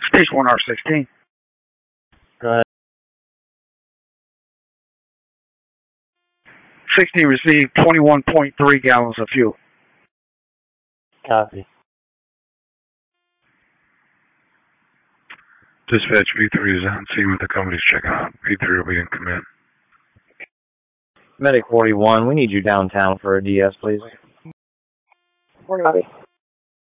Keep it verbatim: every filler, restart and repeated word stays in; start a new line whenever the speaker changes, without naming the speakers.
Station one R sixteen.
Go ahead.
sixteen received twenty-one point three gallons of fuel.
Copy.
Dispatch V three is on scene with the company's checking out. V three will be in command.
Medic forty-one, we need you downtown for a D S, please.
Copy.